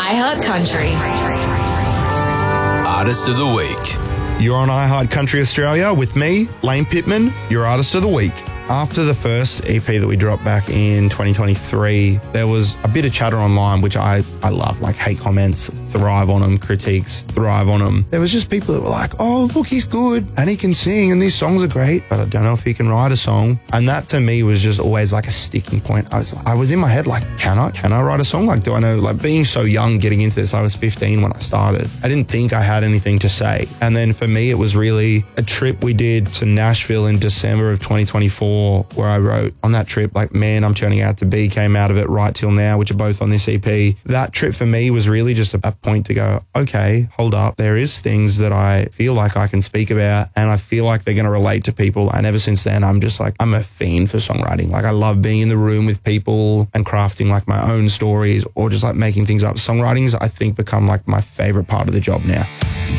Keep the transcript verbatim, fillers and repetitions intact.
iHeart Country. Artist of the Week. You're on iHeart Country Australia with me, Lane Pittman, your Artist of the Week. After the first E P that we dropped back in twenty twenty-three, there was a bit of chatter online, which I, I love, like hate comments, thrive on them, critiques, thrive on them. There was just people that were like, oh, look, he's good and he can sing and these songs are great, but I don't know if he can write a song. And that to me was just always like a sticking point. I was I was in my head like, can I? Can I write a song? Like, do I know? Like being so young getting into this, I was fifteen when I started. I didn't think I had anything to say. And then for me, it was really a trip we did to Nashville in December of twenty twenty-four, where I wrote on that trip, like, Man, I'm Turning Out to Be came out of it, Right Till Now, which are both on this E P. That trip for me was really just a, a point to go, okay, hold up. There is things that I feel like I can speak about and I feel like they're going to relate to people. And ever since then, I'm just like, I'm a fiend for songwriting. Like I love being in the room with people and crafting like my own stories or just like making things up. Songwriting's, I think, become like my favorite part of the job now.